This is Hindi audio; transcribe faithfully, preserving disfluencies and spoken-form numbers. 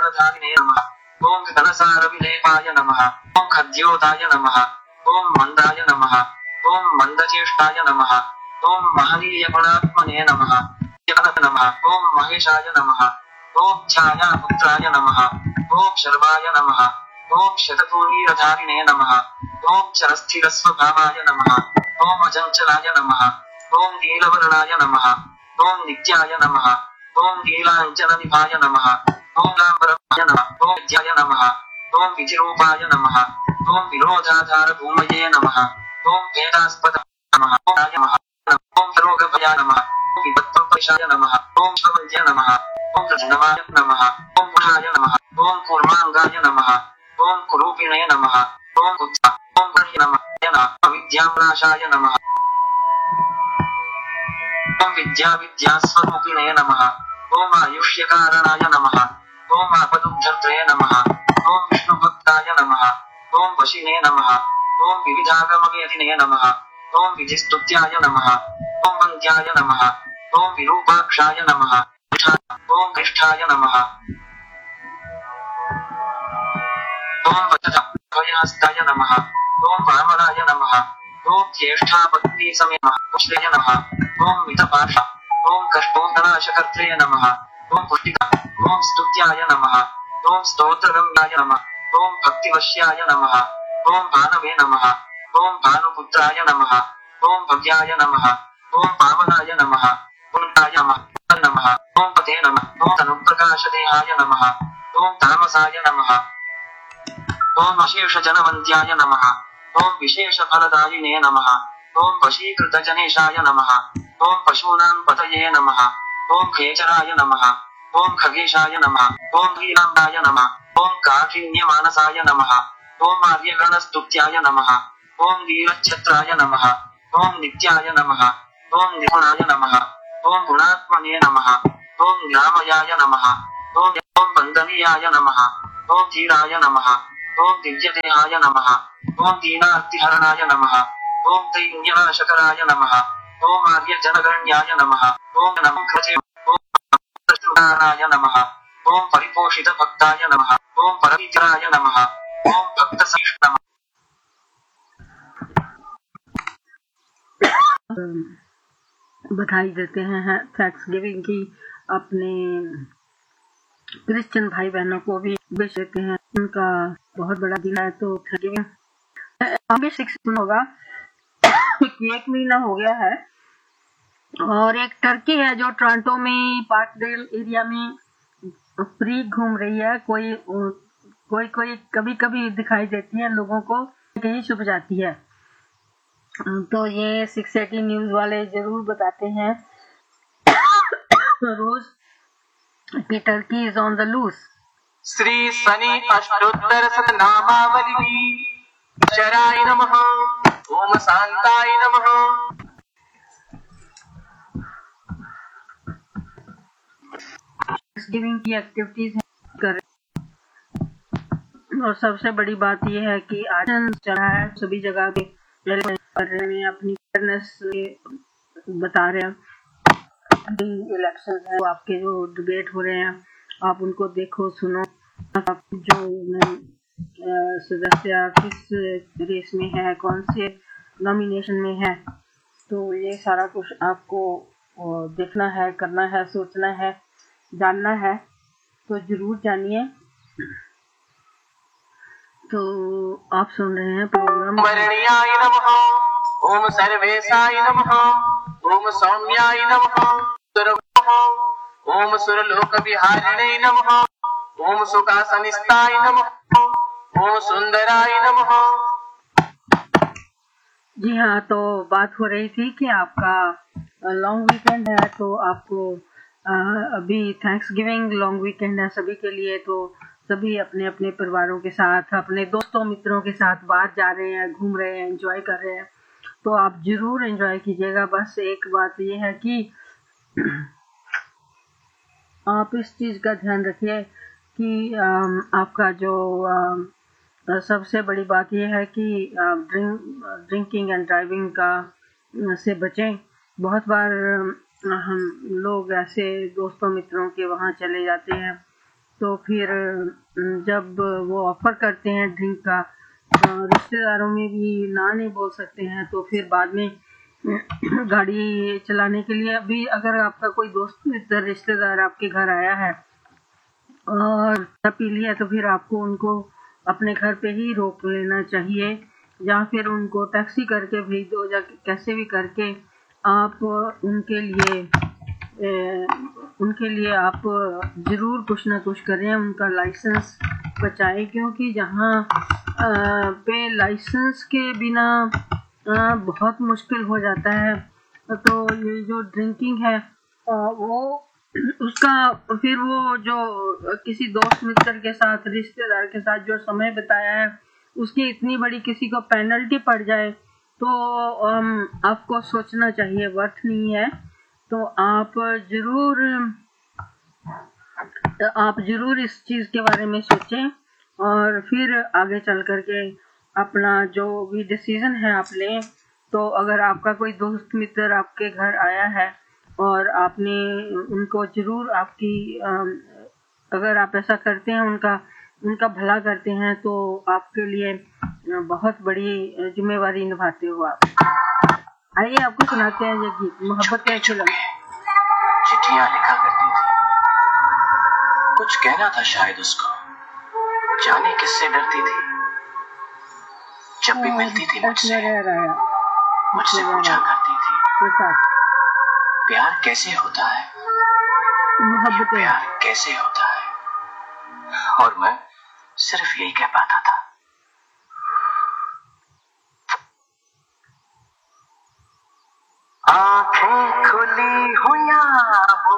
तुषारधारिणे नमः। ओम गगनसारविलेपाय नमः। ओम खद्योताय नमः। ओम मंदाय नमः। ओम मंदचेष्टाय नमः। ओम महनीयगुणात्मने नमः। नमः। ओम महेशाय नमः। ओम छायापुत्राय नमः। ओम शर्वाय नमः। ओम शततूणीरधारिणे नमः। ओम चरस्थिरस्वभावाय नमः। ओम अचंचलाय नमः। ओम नीलवर्णाय नमः। ओम नित्याय नमः। ओम नीलांचननिभाय नमः। ओम लांबरमाय नमः। ओम विद्याय नमः। ओम विधिरूपाय नमः। ओम विरोधाधारभूमये नमः। ओम वेदास्पद नमः। ओम राय नमः। ओम रोगभयाय नमः। ओम विपत्तपरिशाय नमः। ओम शवन्त्य नमः। ओम रजनमाय नमः। ओम पुराय नमः। ओम कूर्मांगाय नमः। ओम कुरूपिणे नमः। ओम उत्सा ओम प्रणय नमः। अविद्यानाशाय नमः। ओम विद्या विद्यास्वरूपिणे नमः। ओम आयुष्यकारणाय नमः। ओम आपदुद्धर्त्रे नमः। ओम विष्णुभक्ताय नमः। ओम वशिने नमः। ओम विविधागमवेदिने नमः। ओम विधिस्तुत्याय नमः। ओम वन्द्याय नमः। ओम विरूपाक्षाय नमः। ओम कृष्ठाय नमः। ओम वचनभयहस्ताय नमः। ओम वामनाय नमः। ओम ज्येष्ठापत्नी समेत श्रेय नमः। ओम मितपाशा ओम कष्टोत्तराशकर्त्रे नमः। ओम पुष्टिका ओम स्तुत्याय नमः। ओम स्तोत्रगम्याय नमः। ओम भक्तिवश्याय नमः। ओम भानवे नमः। ओम भानुपुत्राय नमः। ओम भव्याय नमः। ओम पावनाय नमः। पुण्डाय नमः। ओम पते नमः। ओम तनुप्रकाशदेहाय नमः। ओम तामसाय नमः। ओम अशेषजनवन्त्याय नमः। ओम विशेषफलदायिने नमः। ओम वशीकृतजनेशाय नमः। ओम पशूनां पतये नमः। ओम खेचराय नमः। ओम खगेशाय नमः। ओम वीराम्बाय नमः। ओम काठिन्यमानसाय नमः। ओम आर्यगणस्तुत्याय नमः। ओम वीरच्छत्राय नमः। ओम नित्याय नमः। ओम निपुणाय नमः। ओम गुणात्मने नमः। ओम निरामयाय नमः। ओम ओम वन्दनीयाय नमः। ओम धीराय नमः। ओम दिव्यदेहाय नमः। ओम दीनार्तिहरणाय नमः। ओम दैन्यनाशकराय नमः। ओम आर्यजनगण्याय नमः। ओम नमः कृते ओम कृष्णाय नमः। ओम परिपोषितभक्ताय नमः। ओम परमित्राय नमः। ओम भक्तसहिष्णुः बधाई देते हैं थैंक्स गिविंग की अपने क्रिश्चियन भाई बहनों को भी विश देते हैं। उनका बहुत बड़ा दिन है तो थैंक गिविंग हम भी सिक्स होगा कि एक महीना हो गया है। और एक टर्की है जो टोरंटो में पार्कडेल एरिया में फ्री घूम रही है। कोई कोई कोई कभी कभी दिखाई देती है लोगों को, कहीं छुप जाती है। तो ये सिक्स एटी न्यूज वाले जरूर बताते हैं रोज कि Turkey is on the loose. Shri Shani अष्टोत्तर शतनामावली शराय नमः। ओम शांताय नमः। थैंक्सगिविंग की एक्टिविटीज कर और सबसे बड़ी बात यह है कि आज चला है सभी जगह पे कर रहे हैं, अपनी फेयरनेस बता रहे हैं। इलेक्शन है, आपके जो डिबेट हो रहे हैं आप उनको देखो सुनो। आप जो सदस्य किस रेस में है, कौन से नॉमिनेशन में है, तो ये सारा कुछ आपको देखना है, करना है, सोचना है, जानना है। तो जरूर जानिए। तो आप सुन रहे हैं प्रोग्राम वरणीयाय नमः। ओम सर्वेशाय नमः। ओम सौम्याय नमः। ओम सुरलोक विहारिणे नमः। ओम सुखासनिस्ताय नमः। ओम सुंदराय नमः। जी हाँ, तो बात हो रही थी कि आपका लॉन्ग वीकेंड है तो आपको आ, अभी थैंक्स गिविंग लॉन्ग वीकेंड है सभी के लिए। तो सभी अपने अपने परिवारों के साथ, अपने दोस्तों मित्रों के साथ बाहर जा रहे हैं, घूम रहे हैं, एंजॉय कर रहे हैं। तो आप जरूर एंजॉय कीजिएगा। बस एक बात ये है कि आप इस चीज़ का ध्यान रखिए कि आ, आपका जो आ, सबसे बड़ी बात यह है कि ड्रिंक ड्रिंकिंग एंड ड्राइविंग का से बचें। बहुत बार हम लोग ऐसे दोस्तों मित्रों के वहाँ चले जाते हैं तो फिर जब वो ऑफर करते हैं ड्रिंक का, रिश्तेदारों में भी ना नहीं बोल सकते हैं, तो फिर बाद में गाड़ी चलाने के लिए अभी अगर आपका कोई दोस्त मित्र रिश्तेदार आपके घर आया है और पी लिया, तो फिर आपको उनको अपने घर पे ही रोक लेना चाहिए, या फिर उनको टैक्सी करके भेज दो, या कैसे भी करके आप उनके लिए ए, उनके लिए आप ज़रूर कुछ ना कुछ करें, उनका लाइसेंस बचाएं, क्योंकि जहाँ पे लाइसेंस के बिना आ, बहुत मुश्किल हो जाता है। तो ये जो ड्रिंकिंग है आ, वो उसका फिर वो जो किसी दोस्त मित्र के साथ रिश्तेदार के साथ जो समय बिताया है उसकी इतनी बड़ी किसी को पेनल्टी पड़ जाए तो आम, आपको सोचना चाहिए, वर्थ नहीं है। तो आप जरूर आप जरूर इस चीज़ के बारे में सोचें और फिर आगे चल करके अपना जो भी डिसीजन है आप लें। तो अगर आपका कोई दोस्त मित्र आपके घर आया है और आपने उनको जरूर आपकी अगर आप ऐसा करते हैं, उनका उनका भला करते हैं, तो आपके लिए बहुत बड़ी जिम्मेवारी निभाते हो आप। आइए आपको सुनाते हैं ये गीत, मोहब्बत का फिल्म। चिट्ठियां लिखा करती थी, कुछ कहना था शायद उसको, जाने किससे डरती थी। जब भी मिलती थी मुझसे मुझसे पूछा करती थी, प्यार कैसे होता है, मोहब्बत प्यार कैसे होता है। और मैं सिर्फ यही कह पाता था,